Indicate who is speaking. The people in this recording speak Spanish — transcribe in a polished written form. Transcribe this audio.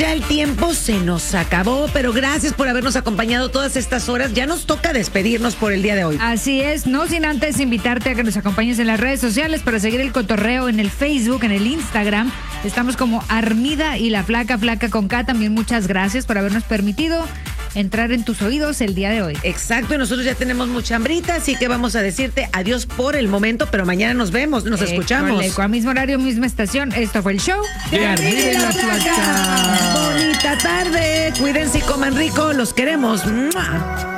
Speaker 1: ya el tiempo se nos acabó, pero gracias por habernos acompañado todas estas horas. Ya nos toca despedirnos por el día de hoy.
Speaker 2: Así es, no sin antes invitarte a que nos acompañes en las redes sociales para seguir el cotorreo en el Facebook, en el Instagram. Estamos como Armida y la Flaca con K. También muchas gracias por habernos permitido entrar en tus oídos el día de hoy.
Speaker 1: Exacto, y nosotros ya tenemos mucha hambrita, así que vamos a decirte adiós por el momento, pero mañana nos vemos, nos escuchamos.
Speaker 2: Con mismo horario, misma estación. Esto fue el show
Speaker 1: de Armida y la Flaca. Bonita tarde, cuídense y coman rico, los queremos. ¡Mua!